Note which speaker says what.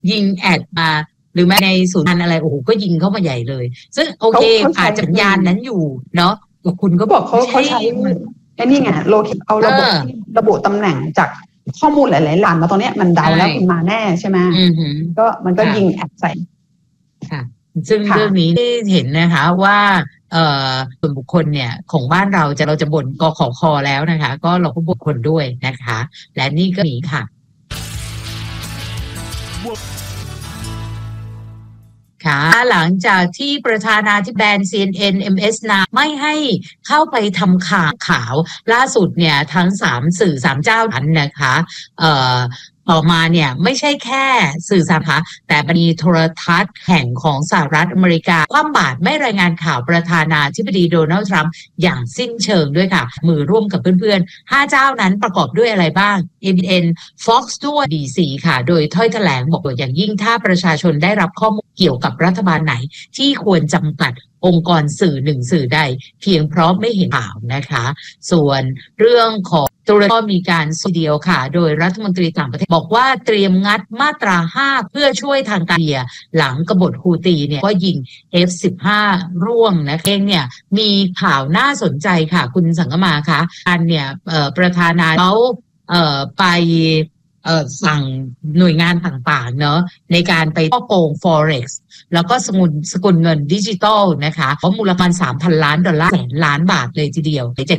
Speaker 1: ยิงแอดมาหรือแม้ในศูนย์งานอะไรโอ้โหก็ยิงเข้ามาใหญ่เลยซึ่งโอเคอาจจะสัญญาณนั้นอยู่เนาะแต่คุณก็
Speaker 2: บอกเขาใช้ไอ้นี่ไงโลเคเอาระบุตำแหน่งจากข้อมูลหลายๆหลังมาตรงเนี้ยมันเดาแล้วคุณมาแน่ใช่ไหมก็มันก็ยิงแอดใส่
Speaker 1: ค่ะซึ่งเรื่องนี้ที่เห็นนะคะว่าส่วนบุคคลเนี่ยของบ้านเราจะบ่นกขค.แล้วนะคะก็เราก็บุคคลด้วยนะคะและนี่ก็มีค่ะค่ะหลังจากที่ประธานาธิบดีCNN MS9 ไม่ให้เข้าไปทำข่าวล่าสุดเนี่ยทั้ง3สื่อ3เจ้านั้นนะคะต่อมาเนี่ยไม่ใช่แค่สื่อสาธารณะแต่มีโทรทัศน์แห่งของสหรัฐอเมริกาคว่ำบาตรไม่รายงานข่าวประธานาธิบดีโดนัลด์ทรัมป์อย่างสิ้นเชิงด้วยค่ะมือร่วมกับเพื่อนๆ5เจ้านั้นประกอบด้วยอะไรบ้าง CNN Fox ด้วย DC ค่ะโดยถ้อยแถลงบอกว่าอย่างยิ่งถ้าประชาชนได้รับข้อมูลเกี่ยวกับรัฐบาลไหนที่ควรจำกัดองค์กรสื่อหนึ่งสื่อใดเพียงเพราะไม่เห็นข่าวนะคะส่วนเรื่องของก็มีการเดียวค่ะโดยรัฐมนตรีต่างประเทศบอกว่าเตรียมงัดมาตรา5เพื่อช่วยทางการเมืองหลังกบฏฮูตีเนี่ยก็ยิง F-15 ร่วงนะเองเนี่ยมีข่าวน่าสนใจค่ะคุณสังกมาคะอันเนี่ยประธานาธิบดีเขาไปสั่งหน่วยงานต่างๆเนอะในการไปช่อโกง Forex แล้วก็สกุลเงินดิจิตอลนะคะเพราะมูลค่า $3,000 ล้านแสนล้านบาทเลยทีเดียว